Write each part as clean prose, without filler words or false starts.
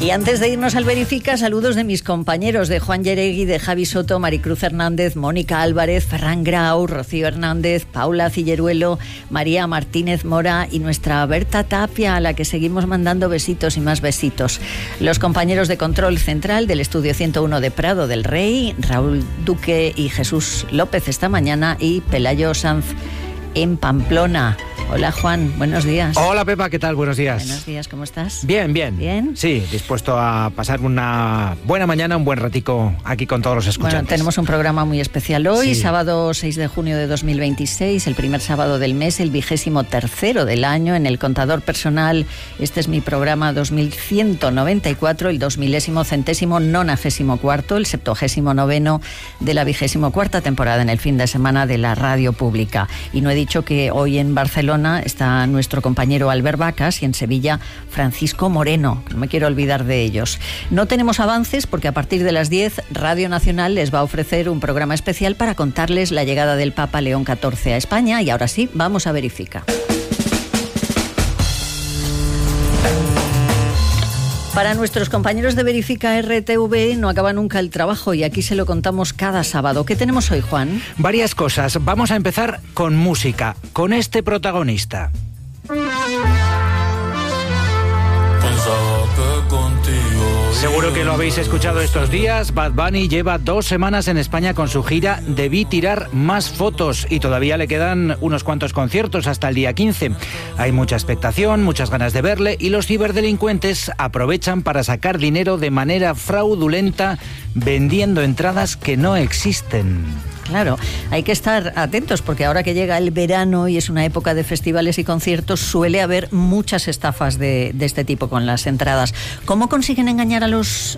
Y antes de irnos al Verifica, saludos de mis compañeros, de Juan Yeregui, de Javi Soto, Maricruz Hernández, Mónica Álvarez, Ferran Grau, Rocío Hernández, Paula Cilleruelo, María Martínez Mora y nuestra Berta Tapia, a la que seguimos mandando besitos y más besitos. Los compañeros de Control Central del Estudio 101 de Prado del Rey, Raúl Duque y Jesús López esta mañana, y Pelayo Sanz en Pamplona. Hola Juan, buenos días. Hola Pepa, ¿qué tal? Buenos días. Buenos días, ¿cómo estás? Bien, bien. ¿Bien? Sí, dispuesto a pasar una buena mañana, un buen ratico aquí con todos los escuchantes. Bueno, tenemos un programa muy especial hoy, Sí. sábado 6 de junio de 2026, el primer sábado del mes, el 23º del año. En el contador personal, este es mi programa 2194, el 2000º, el 79º de la 24ª temporada en el fin de semana de la radio pública. Y no he dicho que hoy en Barcelona está nuestro compañero Albert Vacas y en Sevilla Francisco Moreno, no me quiero olvidar de ellos. No tenemos avances porque a partir de las 10 Radio Nacional les va a ofrecer un programa especial para contarles la llegada del Papa León XIV a España, y ahora sí, vamos a Verifica. Para nuestros compañeros de Verifica RTV no acaba nunca el trabajo y aquí se lo contamos cada sábado. ¿Qué tenemos hoy, Juan? Varias cosas. Vamos a empezar con música, con este protagonista. Seguro que lo habéis escuchado estos días. Bad Bunny lleva 2 semanas en España con su gira Debí tirar más fotos y todavía le quedan unos cuantos conciertos hasta el día 15. Hay mucha expectación, muchas ganas de verle y los ciberdelincuentes aprovechan para sacar dinero de manera fraudulenta vendiendo entradas que no existen. Claro, hay que estar atentos porque ahora que llega el verano y es una época de festivales y conciertos, suele haber muchas estafas de este tipo con las entradas. ¿Cómo consiguen engañar a los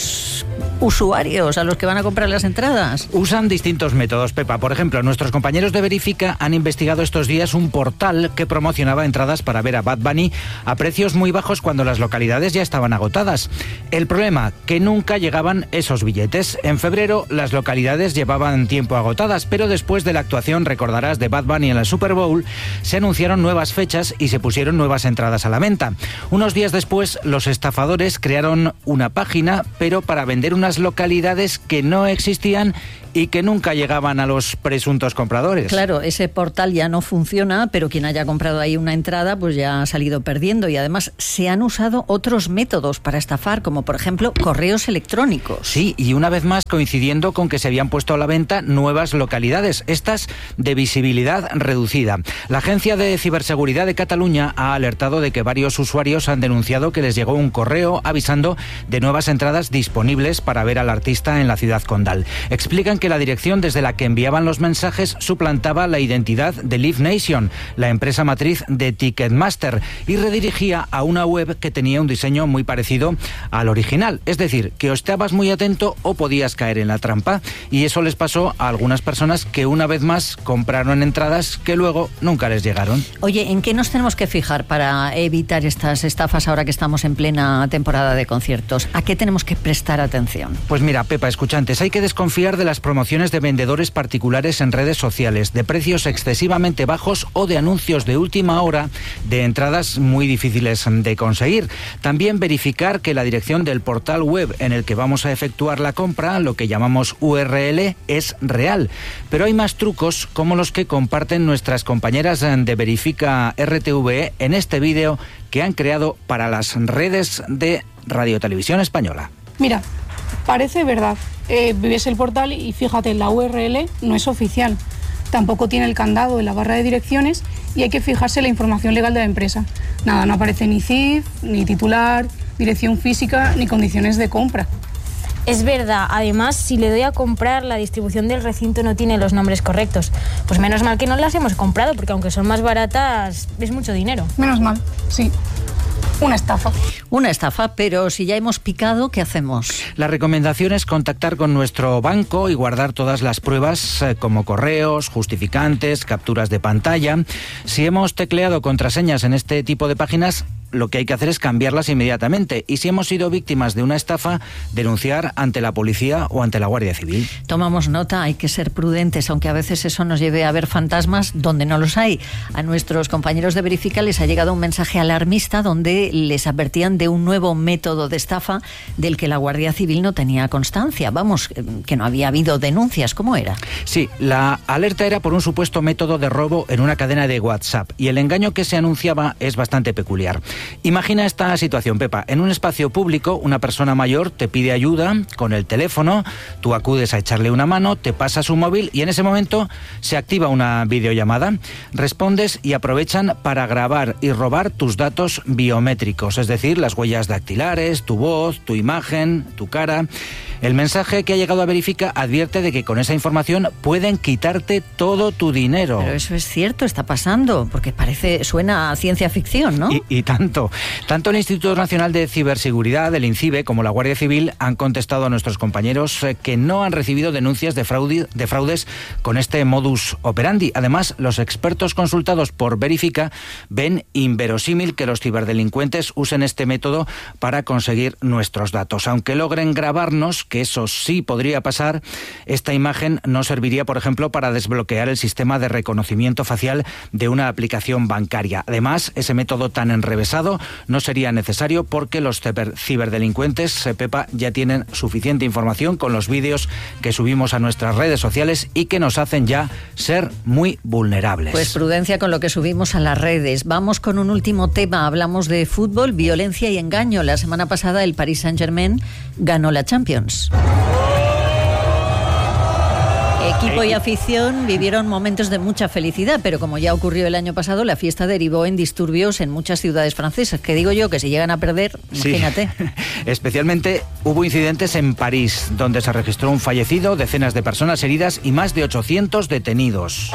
usuarios, a los que van a comprar las entradas? Usan distintos métodos, Pepa. Por ejemplo, nuestros compañeros de Verifica han investigado estos días un portal que promocionaba entradas para ver a Bad Bunny a precios muy bajos cuando las localidades ya estaban agotadas. El problema, que nunca llegaban esos billetes. En febrero las localidades llevaban tiempo agotadas, pero después de la actuación, recordarás, de Bad Bunny en la Super Bowl, se anunciaron nuevas fechas y se pusieron nuevas entradas a la venta. Unos días después, los estafadores crearon una página, pero para vender unas localidades que no existían y que nunca llegaban a los presuntos compradores. Claro, ese portal ya no funciona, pero quien haya comprado ahí una entrada pues ya ha salido perdiendo, y además se han usado otros métodos para estafar, como por ejemplo correos electrónicos. Sí, y una vez más coincidiendo con que se habían puesto a la venta nuevas localidades, estas de visibilidad reducida. La Agencia de Ciberseguridad de Cataluña ha alertado de que varios usuarios han denunciado que les llegó un correo avisando de nuevas entradas disponibles para ver al artista en la ciudad condal. Explican que la dirección desde la que enviaban los mensajes suplantaba la identidad de Live Nation, la empresa matriz de Ticketmaster, y redirigía a una web que tenía un diseño muy parecido al original. Es decir, que o estabas muy atento o podías caer en la trampa, y eso les pasó a algunas personas que una vez más compraron entradas que luego nunca les llegaron. Oye, ¿en qué nos tenemos que fijar para evitar estas estafas ahora que estamos en plena temporada de conciertos? ¿A qué tenemos que prestar atención? Pues mira, Pepa, escuchantes, hay que desconfiar de las promociones de vendedores particulares en redes sociales, de precios excesivamente bajos o de anuncios de última hora de entradas muy difíciles de conseguir. También verificar que la dirección del portal web en el que vamos a efectuar la compra, lo que llamamos URL, es real. Pero hay más trucos como los que comparten nuestras compañeras de Verifica RTV en este vídeo que han creado para las redes de Radio Televisión Española. Mira, parece verdad. Ves el portal y fíjate, la URL no es oficial. Tampoco tiene el candado en la barra de direcciones y hay que fijarse en la información legal de la empresa. Nada, no aparece ni CIF, ni titular, dirección física, ni condiciones de compra. Es verdad, además, si le doy a comprar, la distribución del recinto no tiene los nombres correctos. Pues menos mal que no las hemos comprado, porque aunque son más baratas, es mucho dinero. Menos mal, sí. Una estafa. Una estafa, pero si ya hemos picado, ¿qué hacemos? La recomendación es contactar con nuestro banco y guardar todas las pruebas como correos, justificantes, capturas de pantalla. Si hemos tecleado contraseñas en este tipo de páginas, lo que hay que hacer es cambiarlas inmediatamente. Y si hemos sido víctimas de una estafa, denunciar ante la policía o ante la Guardia Civil. Tomamos nota, hay que ser prudentes, aunque a veces eso nos lleve a ver fantasmas donde no los hay. A nuestros compañeros de Verifica les ha llegado un mensaje alarmista donde les advertían de un nuevo método de estafa del que la Guardia Civil no tenía constancia. Vamos, que no había habido denuncias. ¿Cómo era? Sí, la alerta era por un supuesto método de robo en una cadena de WhatsApp y el engaño que se anunciaba es bastante peculiar. Imagina esta situación, Pepa. En un espacio público, una persona mayor te pide ayuda con el teléfono, tú acudes a echarle una mano, te pasa su móvil y en ese momento se activa una videollamada. Respondes y aprovechan para grabar y robar tus datos biométricos, es decir, las huellas dactilares, tu voz, tu imagen, tu cara. El mensaje que ha llegado a Verifica advierte de que con esa información pueden quitarte todo tu dinero. Pero eso es cierto, está pasando, porque suena a ciencia ficción, ¿no? Y tanto. Tanto el Instituto Nacional de Ciberseguridad, el INCIBE, como la Guardia Civil han contestado a nuestros compañeros que no han recibido denuncias de fraudes con este modus operandi. Además, los expertos consultados por Verifica ven inverosímil que los ciberdelincuentes usen este método para conseguir nuestros datos. Aunque logren grabarnos, que eso sí podría pasar, esta imagen no serviría, por ejemplo, para desbloquear el sistema de reconocimiento facial de una aplicación bancaria. Además, ese método tan enrevesado no sería necesario porque los ciberdelincuentes, Pepa, ya tienen suficiente información con los vídeos que subimos a nuestras redes sociales y que nos hacen ya ser muy vulnerables. Pues prudencia con lo que subimos a las redes. Vamos con un último tema. Hablamos de fútbol, violencia y engaño. La semana pasada el Paris Saint-Germain ganó la Champions. Equipo y afición vivieron momentos de mucha felicidad, pero como ya ocurrió el año pasado, la fiesta derivó en disturbios en muchas ciudades francesas. Que digo yo, que si llegan a perder, imagínate. Sí. Especialmente hubo incidentes en París, donde se registró un fallecido, decenas de personas heridas y más de 800 detenidos.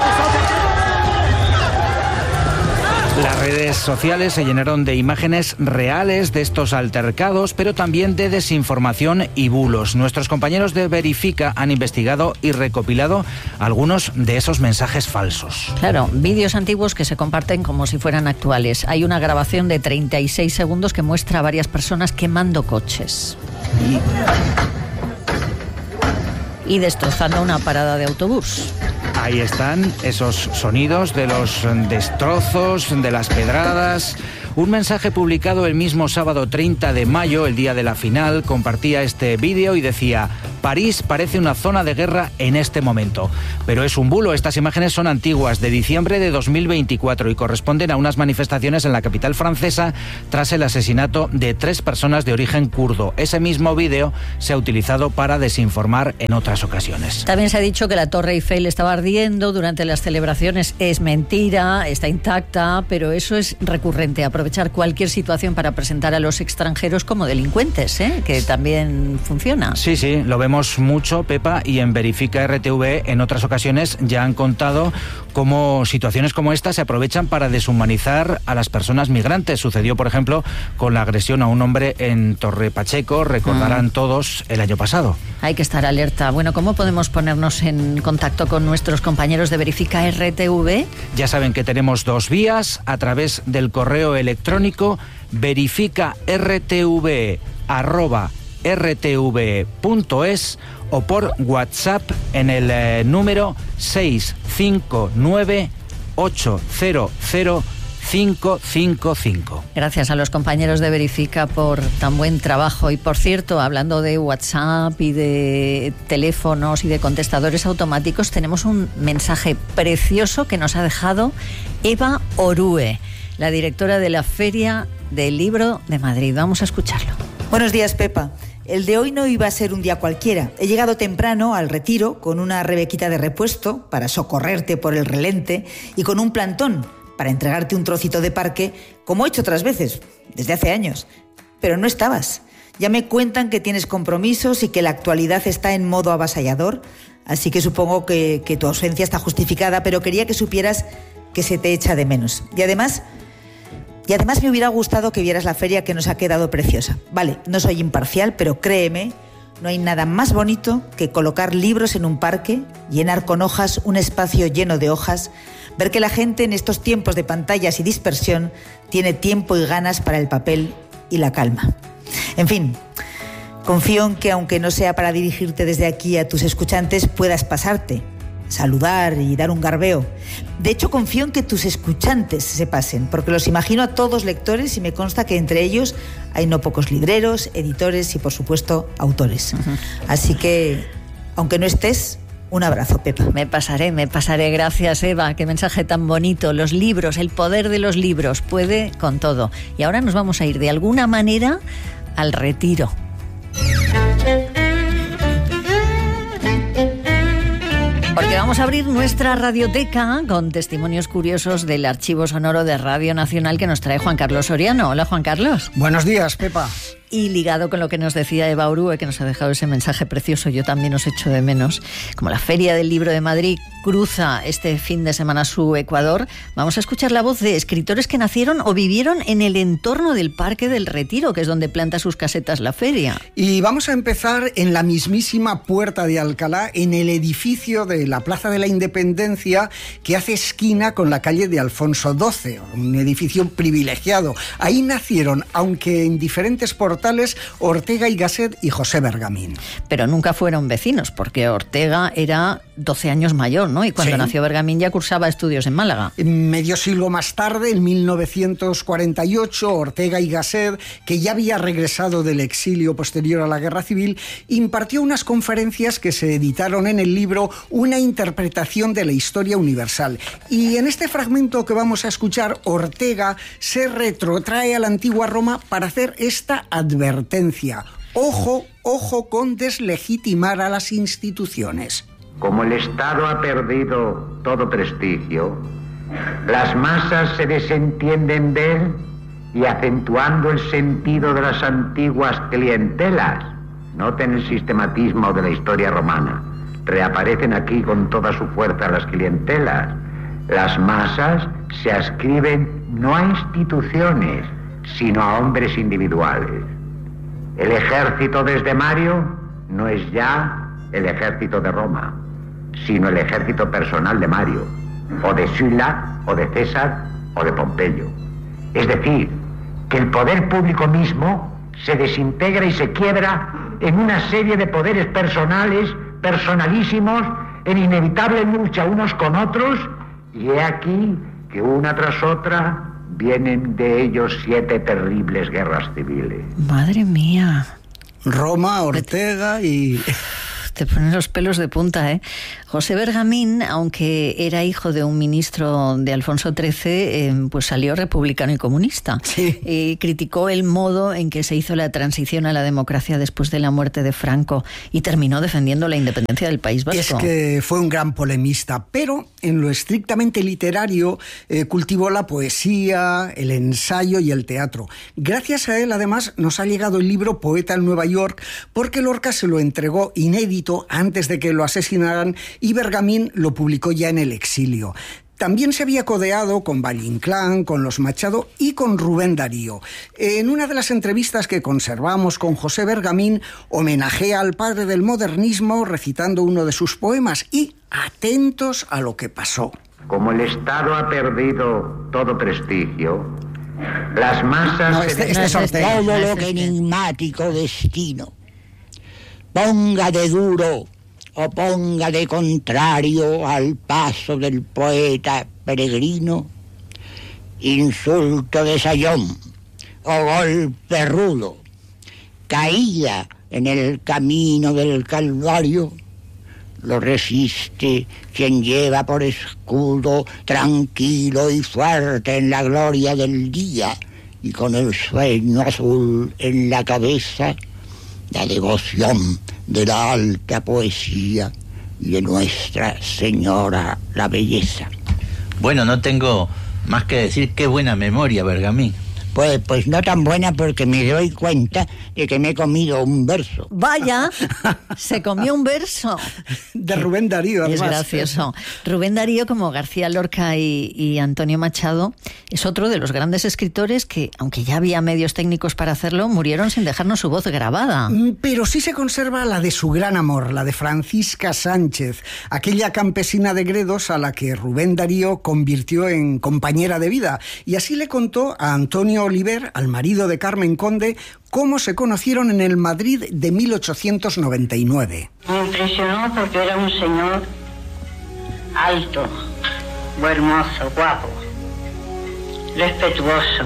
Las redes sociales se llenaron de imágenes reales de estos altercados, pero también de desinformación y bulos. Nuestros compañeros de Verifica han investigado y recopilado algunos de esos mensajes falsos. Claro, vídeos antiguos que se comparten como si fueran actuales. Hay una grabación de 36 segundos que muestra a varias personas quemando coches y destrozando una parada de autobús. Ahí están esos sonidos de los destrozos, de las pedradas. Un mensaje publicado el mismo sábado 30 de mayo, el día de la final, compartía este vídeo y decía: París parece una zona de guerra en este momento. Pero es un bulo. Estas imágenes son antiguas, de diciembre de 2024 y corresponden a unas manifestaciones en la capital francesa tras el asesinato de 3 personas de origen kurdo. Ese mismo vídeo se ha utilizado para desinformar en otras ocasiones. También se ha dicho que la Torre Eiffel estaba ardiendo durante las celebraciones. Es mentira, está intacta, pero eso es recurrente. Aprovechar cualquier situación para presentar a los extranjeros como delincuentes, que también funciona. Sí, lo vemos mucho, Pepa, y en Verifica RTV en otras ocasiones ya han contado cómo situaciones como esta se aprovechan para deshumanizar a las personas migrantes. Sucedió, por ejemplo, con la agresión a un hombre en Torre Pacheco, recordarán todos, el año pasado. Hay que estar alerta. Bueno, ¿cómo podemos ponernos en contacto con nuestros compañeros de Verifica RTV? Ya saben que tenemos 2 vías, a través del correo electrónico verificartv@rtv.es o por WhatsApp en el número 659-800-555. Gracias a los compañeros de Verifica por tan buen trabajo. Y por cierto, hablando de WhatsApp y de teléfonos y de contestadores automáticos, tenemos un mensaje precioso que nos ha dejado Eva Orue, la directora de la Feria del Libro de Madrid. Vamos a escucharlo. Buenos días, Pepa. El de hoy no iba a ser un día cualquiera. He llegado temprano al Retiro con una Rebequita de repuesto para socorrerte por el relente y con un plantón para entregarte un trocito de parque, como he hecho otras veces, desde hace años. Pero no estabas. Ya me cuentan que tienes compromisos y que la actualidad está en modo avasallador, así que supongo que tu ausencia está justificada, pero quería que supieras que se te echa de menos. Y además me hubiera gustado que vieras la feria, que nos ha quedado preciosa. Vale, no soy imparcial, pero créeme, no hay nada más bonito que colocar libros en un parque, llenar con hojas un espacio lleno de hojas, ver que la gente en estos tiempos de pantallas y dispersión tiene tiempo y ganas para el papel y la calma. En fin, confío en que, aunque no sea para dirigirte desde aquí a tus escuchantes, puedas pasarte saludar y dar un garbeo. De hecho, confío en que tus escuchantes se pasen, porque los imagino a todos lectores y me consta que entre ellos hay no pocos libreros, editores y, por supuesto, autores. Así que, aunque no estés, un abrazo, Pepa. Me pasaré. Gracias, Eva. Qué mensaje tan bonito. Los libros, el poder de los libros, puede con todo. Y ahora nos vamos a ir de alguna manera al retiro. Porque vamos a abrir nuestra radioteca con testimonios curiosos del archivo sonoro de Radio Nacional que nos trae Juan Carlos Soriano. Hola, Juan Carlos. Buenos días, Pepa. Y ligado con lo que nos decía Eva Orue, que nos ha dejado ese mensaje precioso, yo también os echo de menos, como la Feria del Libro de Madrid cruza este fin de semana su Ecuador, vamos a escuchar la voz de escritores que nacieron o vivieron en el entorno del Parque del Retiro, que es donde planta sus casetas la feria. Y vamos a empezar en la mismísima Puerta de Alcalá, en el edificio de la Plaza de la Independencia, que hace esquina con la calle de Alfonso XII, un edificio privilegiado. Ahí nacieron, aunque en diferentes portales, Ortega y Gasset y José Bergamín. Pero nunca fueron vecinos, porque Ortega era 12 años mayor, ¿no? Y cuando nació Bergamín ya cursaba estudios en Málaga. Medio siglo más tarde, en 1948, Ortega y Gasset, que ya había regresado del exilio posterior a la Guerra Civil, impartió unas conferencias que se editaron en el libro Una interpretación de la historia universal. Y en este fragmento que vamos a escuchar, Ortega se retrotrae a la antigua Roma para hacer esta advertencia. Ojo, ojo con deslegitimar a las instituciones. Como el Estado ha perdido todo prestigio, las masas se desentienden de él y, acentuando el sentido de las antiguas clientelas, noten el sistematismo de la historia romana, reaparecen aquí con toda su fuerza las clientelas. Las masas se adscriben no a instituciones, sino a hombres individuales. El ejército desde Mario no es ya el ejército de Roma, sino el ejército personal de Mario, o de Sulla, o de César, o de Pompeyo. Es decir, que el poder público mismo se desintegra y se quiebra en una serie de poderes personales, personalísimos, en inevitable lucha unos con otros, y he aquí que una tras otra vienen de ellos 7 terribles guerras civiles. Madre mía. Roma, Ortega y... Te ponen los pelos de punta, ¿eh? José Bergamín, aunque era hijo de un ministro de Alfonso XIII, pues salió republicano y comunista. Sí. Criticó el modo en que se hizo la transición a la democracia después de la muerte de Franco y terminó defendiendo la independencia del País Vasco. Es que fue un gran polemista, pero en lo estrictamente literario cultivó la poesía, el ensayo y el teatro. Gracias a él, además, nos ha llegado el libro Poeta en Nueva York, porque Lorca se lo entregó inédito antes de que lo asesinaran y Bergamín lo publicó ya en el exilio. También se había codeado con Valle Inclán, con los Machado y con Rubén Darío. En una de las entrevistas que conservamos con José Bergamín, homenajea al padre del modernismo recitando uno de sus poemas y atentos a lo que pasó. Como el Estado ha perdido todo prestigio, las masas... Todo lo que enigmático destino ponga de duro o ponga de contrario al paso del poeta peregrino, insulto de sayón o golpe rudo, caída en el camino del Calvario, lo resiste quien lleva por escudo tranquilo y fuerte en la gloria del día y con el sueño azul en la cabeza, la devoción de la alta poesía y de Nuestra Señora la belleza. Bueno, no tengo más que decir qué buena memoria, Bergamín. Pues no tan buena, porque me doy cuenta de que me he comido un verso. Vaya, se comió un verso. De Rubén Darío, además. Es gracioso. Rubén Darío, como García Lorca y Antonio Machado, es otro de los grandes escritores que, aunque ya había medios técnicos para hacerlo, murieron sin dejarnos su voz grabada. Pero sí se conserva la de su gran amor, la de Francisca Sánchez, aquella campesina de Gredos a la que Rubén Darío convirtió en compañera de vida. Y así le contó a Antonio Oliver, al marido de Carmen Conde, cómo se conocieron en el Madrid de 1899. Me impresionó porque era un señor alto, muy hermoso, guapo, respetuoso.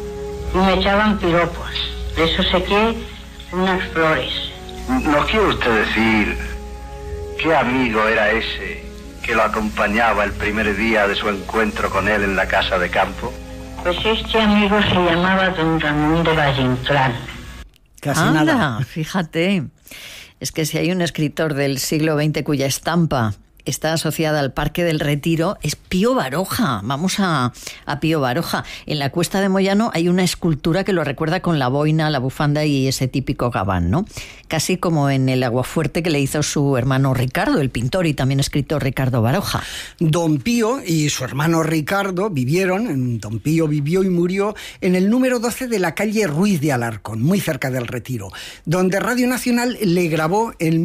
Y me echaban piropos. De eso saqué unas flores. ¿Nos quiere usted decir qué amigo era ese que lo acompañaba el primer día de su encuentro con él en la casa de campo? Pues este amigo se llamaba don Ramón de Valle-Inclán. Casi nada. Fíjate. Es que si hay un escritor del siglo XX cuya estampa está asociada al Parque del Retiro, es Pío Baroja. Vamos a Pío Baroja. En la Cuesta de Moyano hay una escultura que lo recuerda con la boina, la bufanda y ese típico gabán, ¿no? Casi como en el aguafuerte que le hizo su hermano Ricardo, el pintor y también escritor Ricardo Baroja. Don Pío y su hermano Ricardo Don Pío vivió y murió en el número 12 de la calle Ruiz de Alarcón, muy cerca del Retiro, donde Radio Nacional le grabó en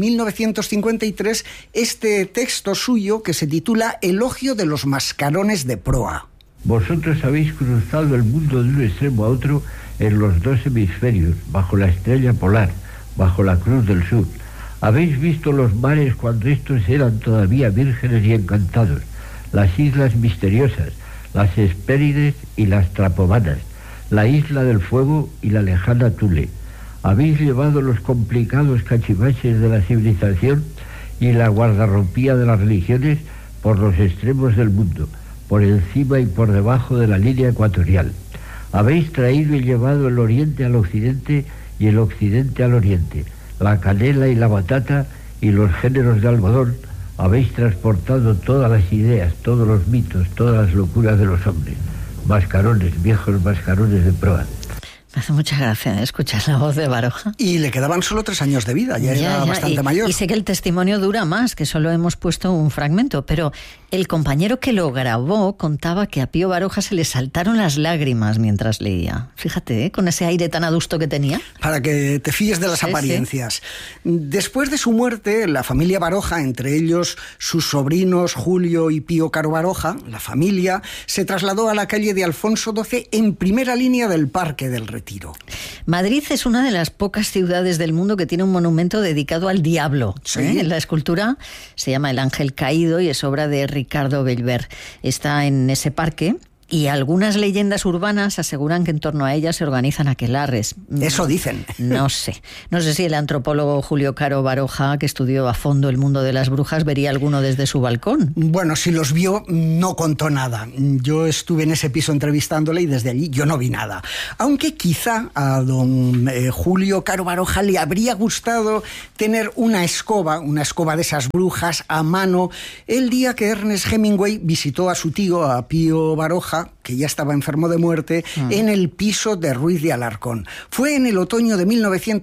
1953 este texto suyo que se titula Elogio de los mascarones de proa. Vosotros habéis cruzado el mundo de un extremo a otro en los dos hemisferios, bajo la estrella polar, bajo la cruz del sur. Habéis visto los mares cuando estos eran todavía vírgenes y encantados, las islas misteriosas, las Hespérides y las Trapomanas, la isla del fuego y la lejana Tule. Habéis llevado los complicados cachivaches de la civilización y la guardarropía de las religiones por los extremos del mundo, por encima y por debajo de la línea ecuatorial. Habéis traído y llevado el oriente al occidente y el occidente al oriente, la canela y la batata y los géneros de algodón. Habéis transportado todas las ideas, todos los mitos, todas las locuras de los hombres. Mascarones, viejos mascarones de proa. Me hace mucha gracia escuchar la voz de Baroja. Y le quedaban solo 3 años de vida, ya era bastante mayor. Y sé que el testimonio dura más, que solo hemos puesto un fragmento, pero el compañero que lo grabó contaba que a Pío Baroja se le saltaron las lágrimas mientras leía. Fíjate, con ese aire tan adusto que tenía. Para que te fíes de las apariencias. Sí. Después de su muerte, la familia Baroja, entre ellos sus sobrinos Julio y Pío Caro Baroja, la familia se trasladó a la calle de Alfonso XII en primera línea del Parque del Retiro. Madrid es una de las pocas ciudades del mundo que tiene un monumento dedicado al diablo. Sí. La escultura se llama El Ángel Caído y es obra de Ricardo Bellver. Está en ese parque. Y algunas leyendas urbanas aseguran que en torno a ella se organizan aquelarres. Eso dicen. No sé si el antropólogo Julio Caro Baroja, que estudió a fondo el mundo de las brujas, vería alguno desde su balcón. Bueno, si los vio, no contó nada. Yo estuve en ese piso entrevistándole y desde allí yo no vi nada. Aunque quizá a don Julio Caro Baroja le habría gustado tener una escoba de esas brujas a mano, el día que Ernest Hemingway visitó a su tío, a Pío Baroja, que ya estaba enfermo de muerte, en el piso de Ruiz de Alarcón. Fue en el otoño de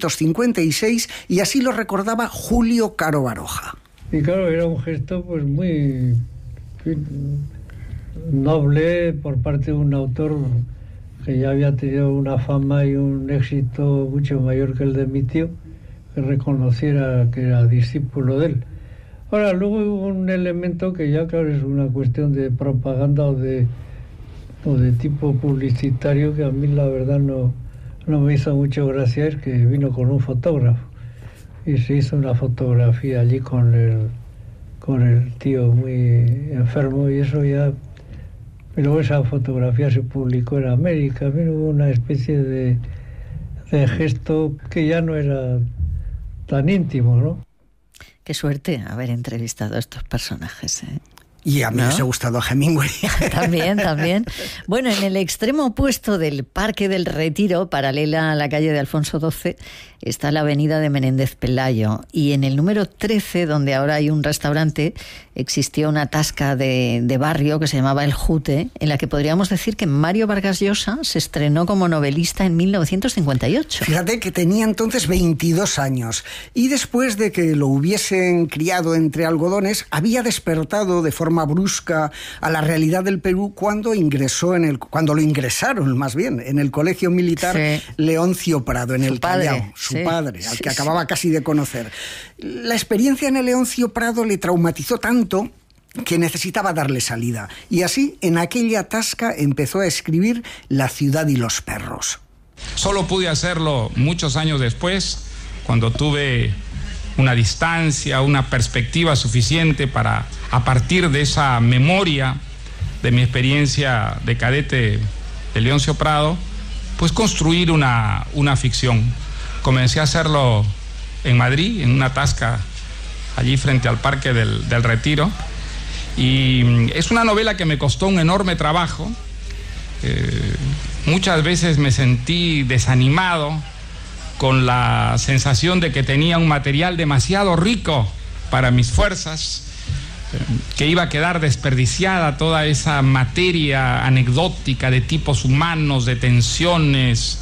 1956 y así lo recordaba Julio Caro Baroja. Y claro, era un gesto pues muy noble por parte de un autor que ya había tenido una fama y un éxito mucho mayor que el de mi tío, que reconociera que era discípulo de él. Ahora, luego hubo un elemento que ya, claro, es una cuestión de propaganda o de tipo publicitario, que a mí la verdad no me hizo mucho gracia, es que vino con un fotógrafo y se hizo una fotografía allí con el tío muy enfermo y eso ya. Pero esa fotografía se publicó en América. Pero hubo una especie de gesto que ya no era tan íntimo, ¿no? Qué suerte haber entrevistado a estos personajes, ¿eh? Y a mí me ha gustado a Hemingway. También. Bueno, en el extremo opuesto del Parque del Retiro, paralela a la calle de Alfonso XII, está la avenida de Menéndez Pelayo. Y en el número 13, donde ahora hay un restaurante, existió una tasca de barrio que se llamaba El Jute, en la que podríamos decir que Mario Vargas Llosa se estrenó como novelista en 1958. Fíjate que tenía entonces 22 años. Y después de que lo hubiesen criado entre algodones, había despertado de forma brusca a la realidad del Perú cuando lo ingresaron más bien en el colegio militar Leoncio Prado, en el Callao, su padre, al que acababa casi de conocer. La experiencia en el Leoncio Prado le traumatizó tanto que necesitaba darle salida, y así en aquella tasca empezó a escribir La ciudad y los perros. Solo pude hacerlo muchos años después, cuando tuve una distancia, una perspectiva suficiente para, a partir de esa memoria de mi experiencia de cadete de Leoncio Prado, pues construir una ficción. Comencé a hacerlo en Madrid, en una tasca allí frente al Parque del Retiro, y es una novela que me costó un enorme trabajo. Muchas veces me sentí desanimado, con la sensación de que tenía un material demasiado rico para mis fuerzas, que iba a quedar desperdiciada toda esa materia anecdótica de tipos humanos, de tensiones.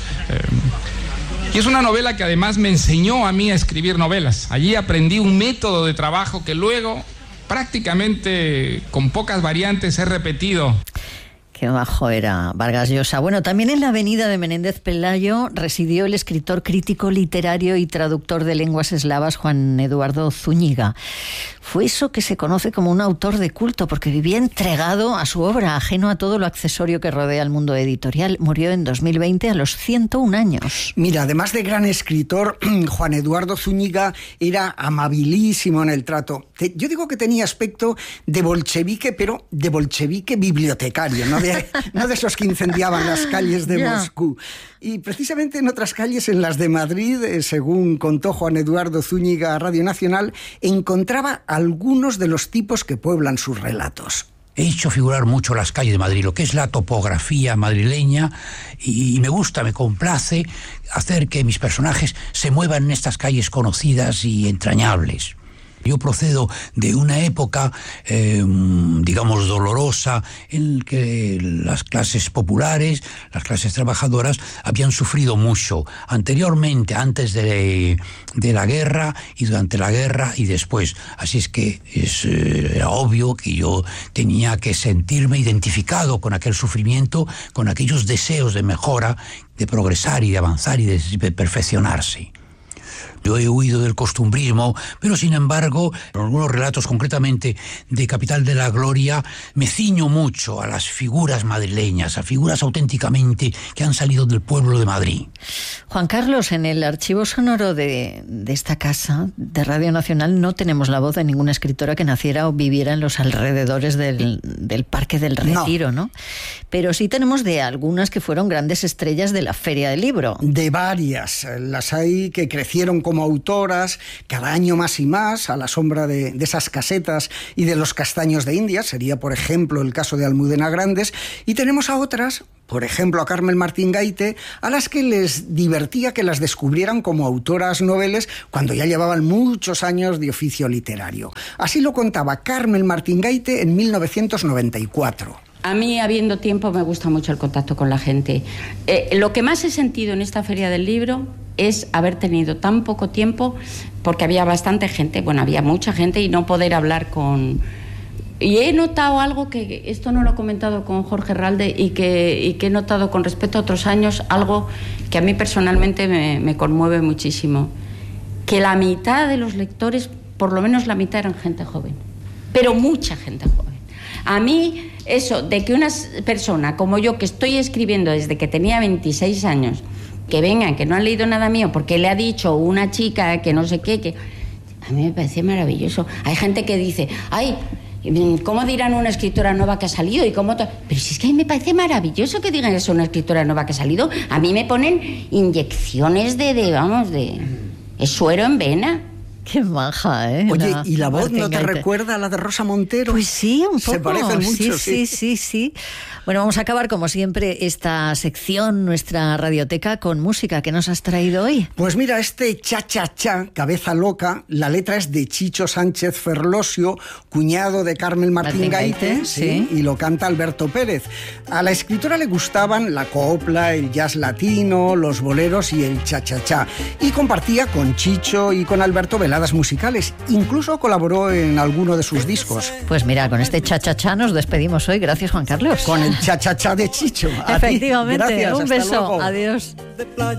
Y es una novela que además me enseñó a mí a escribir novelas. Allí aprendí un método de trabajo que luego, prácticamente con pocas variantes, he repetido. Qué bajo era Vargas Llosa. Bueno, también en la avenida de Menéndez Pelayo residió el escritor, crítico literario y traductor de lenguas eslavas Juan Eduardo Zúñiga. Fue eso que se conoce como un autor de culto, porque vivía entregado a su obra, ajeno a todo lo accesorio que rodea el mundo editorial. Murió en 2020 a los 101 años. Mira, además de gran escritor, Juan Eduardo Zúñiga era amabilísimo en el trato. Yo digo que tenía aspecto de bolchevique, pero de bolchevique bibliotecario, no de esos que incendiaban las calles de Moscú. Y precisamente en otras calles, en las de Madrid, según contó Juan Eduardo Zúñiga a Radio Nacional, encontraba algunos de los tipos que pueblan sus relatos. He hecho figurar mucho las calles de Madrid, lo que es la topografía madrileña, y me gusta, me complace hacer que mis personajes se muevan en estas calles conocidas y entrañables. Yo procedo de una época, digamos, dolorosa, en que las clases populares, las clases trabajadoras, habían sufrido mucho anteriormente, antes de la guerra, y durante la guerra y después. Así es que era obvio que yo tenía que sentirme identificado con aquel sufrimiento, con aquellos deseos de mejora, de progresar y de avanzar y de perfeccionarse. Yo he huido del costumbrismo, pero sin embargo, en algunos relatos, concretamente de Capital de la Gloria, me ciño mucho a las figuras madrileñas, a figuras auténticamente que han salido del pueblo de Madrid. Juan Carlos, en el archivo sonoro de esta casa de Radio Nacional no tenemos la voz de ninguna escritora que naciera o viviera en los alrededores del Parque del Retiro, ¿no? Pero sí tenemos de algunas que fueron grandes estrellas de la Feria del Libro. De varias. Las hay que crecieron como autoras, cada año más y más, a la sombra de esas casetas y de los castaños de India. Sería, por ejemplo, el caso de Almudena Grandes. Y tenemos a otras, por ejemplo, a Carmen Martín Gaite, a las que les divertía que las descubrieran como autoras noveles cuando ya llevaban muchos años de oficio literario. Así lo contaba Carmen Martín Gaite en 1994. A mí, habiendo tiempo, me gusta mucho el contacto con la gente. Lo que más he sentido en esta Feria del Libro es haber tenido tan poco tiempo, porque había bastante gente, bueno, había mucha gente, y no poder hablar con... Y he notado algo que, esto no lo he comentado con Jorge Ralde, y que he notado con respecto a otros años, algo que a mí personalmente me conmueve muchísimo. Que la mitad de los lectores, por lo menos la mitad, eran gente joven. Pero mucha gente joven. A mí, eso de que una persona como yo, que estoy escribiendo desde que tenía 26 años, que vengan, que no han leído nada mío, porque le ha dicho una chica que no sé qué, que a mí me parece maravilloso. Hay gente que dice, ay, ¿cómo dirán una escritora nueva que ha salido? Y cómo pero si es que a mí me parece maravilloso que digan eso, una escritora nueva que ha salido. A mí me ponen inyecciones de suero en vena. Qué maja, ¿eh? Oye, ¿y la voz no te recuerda a la de Rosa Montero? Pues sí, un poco. Se parecen mucho, sí. Bueno, vamos a acabar, como siempre, esta sección, nuestra radioteca, con música. ¿Qué nos has traído hoy? Pues mira, este cha-cha-cha, Cabeza Loca, la letra es de Chicho Sánchez Ferlosio, cuñado de Carmen Martín Gaite, sí, y lo canta Alberto Pérez. A la escritora le gustaban la copla, el jazz latino, los boleros y el cha-cha-cha. Y compartía con Chicho y con Alberto veladas musicales. Incluso colaboró en alguno de sus discos. Pues mira, con este cha-cha-cha nos despedimos hoy. Gracias, Juan Carlos. Con el cha-cha-cha de Chicho. Efectivamente. Gracias, un beso. Luego. Adiós.